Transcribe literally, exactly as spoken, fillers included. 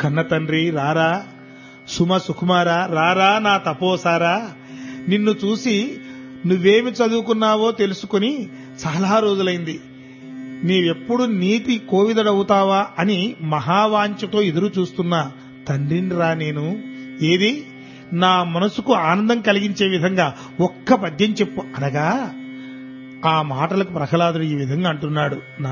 కన్న తండ్రి రారా, సుమ సుకుమారా రారా, నా తపోసారా, నిన్ను చూసి నువ్వేమి చదువుకున్నావో తెలుసుకుని చాలా రోజులైంది. నీవెప్పుడు నీతి కోవిదడవుతావా అని మహావాంఛతో ఎదురు చూస్తున్నా తండ్రిని రా నేను. ఏది నా మనసుకు ఆనందం కలిగించే విధంగా ఒక్క పద్యం చెప్పు అనగా ఆ మాటలకు ప్రహ్లాదుడు ఈ విధంగా అంటున్నాడు.